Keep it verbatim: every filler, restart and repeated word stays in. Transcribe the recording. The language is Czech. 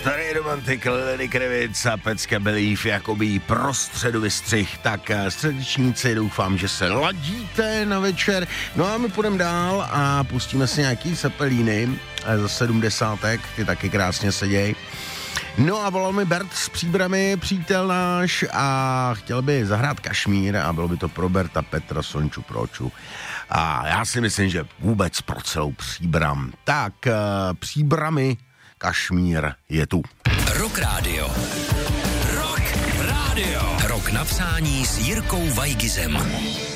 Starý romantik Lenny Kravitz a Pecka Belief jakoby prostředu vystřih. Tak středečníci, doufám, že se ladíte na večer. No a my půjdeme dál a pustíme si nějaký Sepelíny ze sedmdesátek, ty taky krásně seděj. No a volal mi Bert z Příbrami, přítel náš, a chtěl by zahrát Kašmír a bylo by to pro Berta, Petra, Sonču, Proču. A já si myslím, že vůbec pro celou Příbram. Tak, Příbramy, Kašmír je tu. Rock Radio. Rock Radio. Rock na přání s Jirkou Vajgizem.